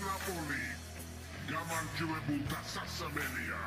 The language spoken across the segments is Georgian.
ნაპოლი გამარჯვებულთა სასამელია.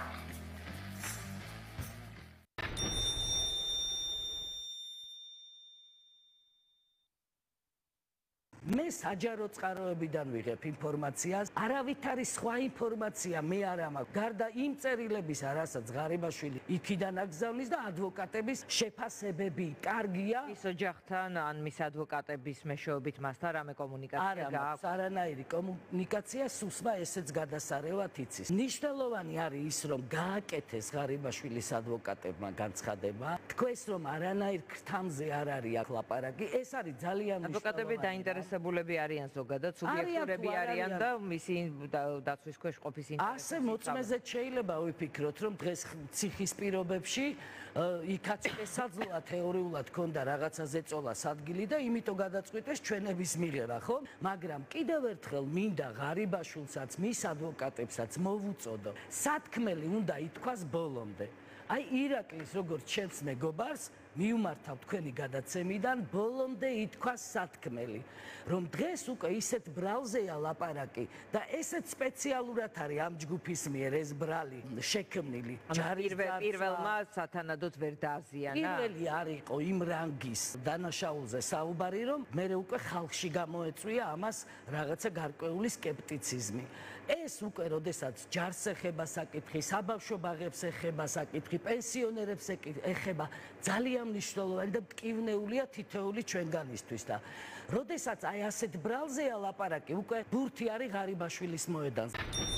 მე საჯარო წყაროებიდან ვიღებ ინფორმაციას, არავითარი სხვა ინფორმაცია მე არ მაქვს. გარდა იმ წერილებისა, რასაც ღარიბაშვილი იქიდან აგზავნის და ადვოკატების შეფასებები კარგია. ის ოჯახთან ან მის ადვოკატების მეშვეობით მასთან რამე კომუნიკაცია გააქვს? არანაირი კომუნიკაცია, სუსმა ესეც გადასარევად იცის. ნიშნულოვანი არის ის, რომ გააკეთეს ღარიბაშვილის ადვოკატებმა განცხადება, თქვეს რომ არანაირ ქრთამზე არ არის აქ ლაპარაკი, ეს არის ძალიან ადვოკატები დაინტერესებულები არიან ზოგადად, სუბიექტურები არიან და მისი დაცვის ქვეშ ყოფის ინტერესებს. ასე მოწმეზე შეიძლება ვიფიქროთ, რომ დღეს ციხის პირობებში იქაც შესაძლოა თეორიულად ქონდა რაღაცაზე წოლას ადგილი და იმიტომ გადაწყვიტეს ჩვენების მიღება, ხო? მაგრამ კიდევ ერთხელ მინდა ღარიბაშვილსაც, მის ადვოკატებსაც მოვუწოდო. სათქმელი უნდა ითქვას ბოლომდე. აი ირაკლის როგორც ჩემს მეგობარს მიუმართავ თქვენი გადაცემიდან ბოლომდე ითქვას სათქმელი, რომ დღეს უკვე ისეთ ბრალზეა ლაპარაკი და ესეც სპეციალურად არის ამ ჯგუფის მიერ ეს ბრალი შექმნილი. პირველმა სათანადოდ ვერ დააზიანა. პირველი არ იყო იმ რანგის დანაშაულზე საუბარი, რომ მე უკვე ხალხში გამოეწვია ამას რაღაცა გარკვეული სკეპტიციზმი. ეს უკვე როდესაც ჯარს ეხება საკითხი, საბავშვო ბაღებს ეხება საკითხი, პენსიონერებს ეხება, ძალიან მნიშვნელოვანი და მტკივნეულია თითოეული ჩვენგანისთვის და როდესაც აი ასეთ ბრალზეა ლაპარაკი, უკვე ბურთი არის ღარიბაშვილის მოედანზე.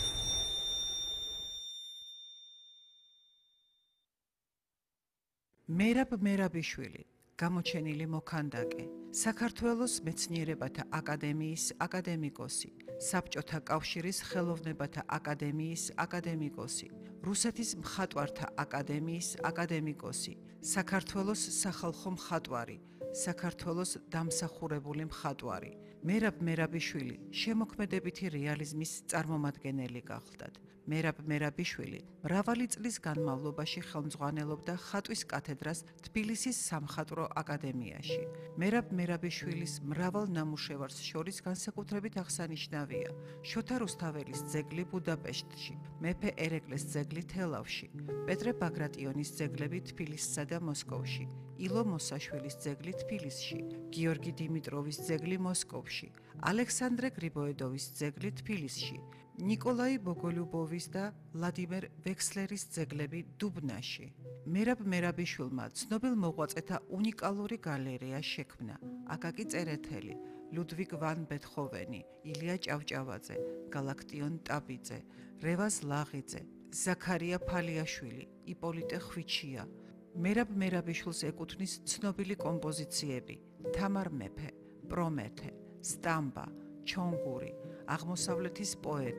მერაბ მერაბიშვილი, გამოჩენილი მოქანდაკე, საქართველოს მეცნიერებათა აკადემიის აკადემიკოსი, საბჭოთა კავშირის ხელოვნებათა აკადემიის აკადემიკოსი, რუსეთის მხატვართა აკადემიის აკადემიკოსი, საქართველოს სახალხო მხატვარი, საქართველოს დამსახურებული მხატვარი. მერაბ მერაბიშვილი შემოქმედებითი რეალიზმის წარმომადგენელი გახლდათ. მერაბ მერაბიშვილი მრავალი წლის განმავლობაში ხელმძღვანელობდა ხატვის კათედრას თბილისის სამხატვრო აკადემიაში. მერაბ მერაბიშვილის მრავალ ნამუშევარს შორის განსაკუთრებით აღსანიშნავია შოთა რუსთაველის ძეგლი ბუდაპეშტში, მეფე ერეკლეს ძეგლი თელავში, პეტრე ბაგრატიონის ძეგლები თბილისსა და მოსკოვში, ილო მოსაშვილის ძეგლი თბილისში, გიორგი დიმიტროვის ძეგლი მოსკოვში, ალექსანდრე გრიბოედოვის ძეგლი თბილისში, ნიკოლაი ბოგოლიუბოვის და ვლადიმერ ვექსლერის ძეგლები დუბნაში. მერაბ მერაბიშვილმა ცნობილ მოღვაწეთა უნიკალური გალერეა შექმნა. აკაკი წერეთელი, ლუდვიგ ვან ბეთჰოვენი, ილია ჭავჭავაძე, გალაქტიონ ტაბიძე, რევაზ ლაღიძე, ზაქარია ფალიაშვილი, იპოლიტე ხვიჩია. მერაბ მერაბიშვილს ეკუთვნის ცნობილი კომპოზიციები: თამარ მეფე, პრომეთე, სტამბა, ჩონგური, აღმოსავლეთის პოეტი.